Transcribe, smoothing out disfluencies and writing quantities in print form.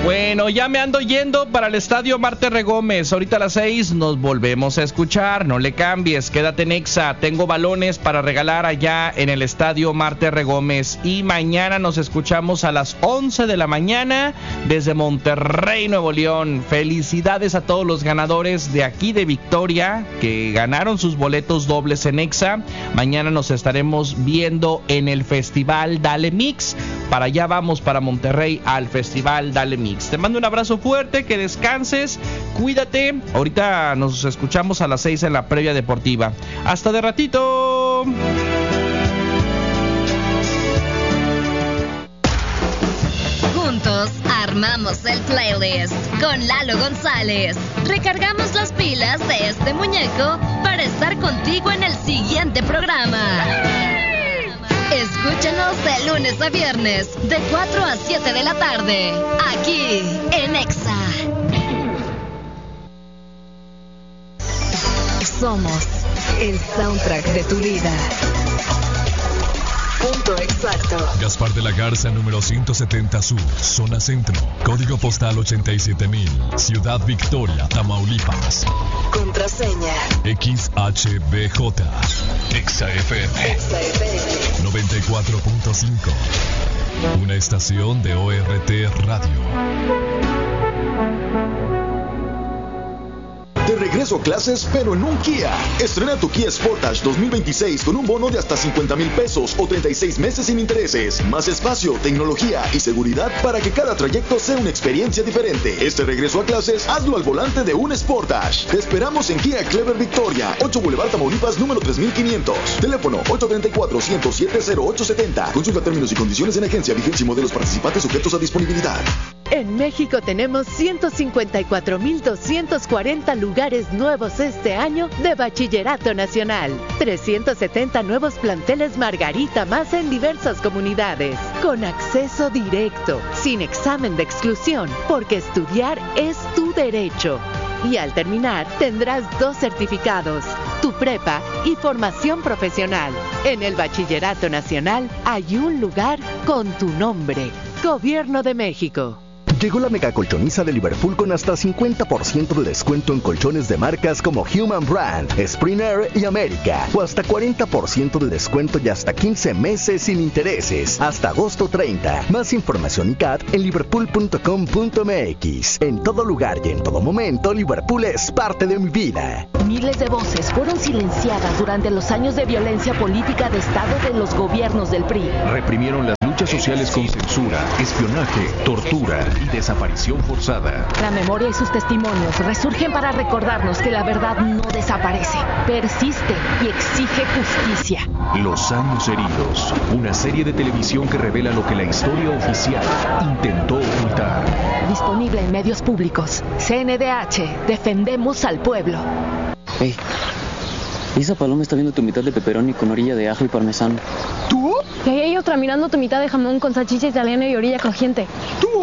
Bueno, ya me ando yendo para el estadio Marte R. Gómez. Ahorita a las 6 nos volvemos a escuchar. No le cambies, quédate en Exa. Tengo balones para regalar allá en el estadio Marte R. Gómez. Y mañana nos escuchamos a las 11 de la mañana desde Monterrey, Nuevo León. Felicidades a todos los ganadores de aquí de Victoria que ganaron sus boletos dobles en Exa. Mañana nos estaremos viendo en el Festival Dale Mix. Para allá vamos, para Monterrey, al Festival Dale Mix. Te mando un abrazo fuerte, que descanses, cuídate. Ahorita nos escuchamos a las 6 en la previa deportiva. Hasta de ratito. Juntos armamos el playlist con Lalo González. Recargamos las pilas de este muñeco para estar contigo en el siguiente programa. Escúchanos de lunes a viernes, de 4 a 7 de la tarde, aquí en Exa. Somos el soundtrack de tu vida. Punto exacto. Gaspar de la Garza, número 170 Sur, zona centro, código postal 87,000, Ciudad Victoria, Tamaulipas. Contraseña XHBJ, Exa FM 94.5, una estación de ORT Radio. De regreso a clases, pero en un Kia. Estrena tu Kia Sportage 2026 con un bono de hasta 50,000 pesos o 36 meses sin intereses. Más espacio, tecnología y seguridad para que cada trayecto sea una experiencia diferente. Este regreso a clases, hazlo al volante de un Sportage. Te esperamos en Kia Clever Victoria, 8 Boulevard Tamaulipas, número 3500. Teléfono 834-107-0870. Consulta términos y condiciones en agencia, vigencia y modelos participantes sujetos a disponibilidad. En México tenemos 154,240 lugares nuevos este año de Bachillerato Nacional. 370 nuevos planteles Margarita más en diversas comunidades. Con acceso directo, sin examen de exclusión, porque estudiar es tu derecho. Y al terminar, tendrás 2 certificados, tu prepa y formación profesional. En el Bachillerato Nacional hay un lugar con tu nombre. Gobierno de México. Llegó la mega colchoniza de Liverpool con hasta 50% de descuento en colchones de marcas como Human Brand, Springer y América. O hasta 40% de descuento y hasta 15 meses sin intereses. Hasta agosto 30. Más información y CAT en liverpool.com.mx. En todo lugar y en todo momento, Liverpool es parte de mi vida. Miles de voces fueron silenciadas durante los años de violencia política de Estado de los gobiernos del PRI. Reprimieron las luchas sociales con censura, espionaje, tortura y desaparición forzada. La memoria y sus testimonios resurgen para recordarnos que la verdad no desaparece, persiste y exige justicia. Los años heridos, una serie de televisión que revela lo que la historia oficial intentó ocultar. Disponible en medios públicos. CNDH, defendemos al pueblo. Hey, esa paloma está viendo tu mitad de pepperoni con orilla de ajo y parmesano. ¿Tú? Y ahí hay otra mirando tu mitad de jamón con salchicha italiana y orilla crujiente. ¿Tú?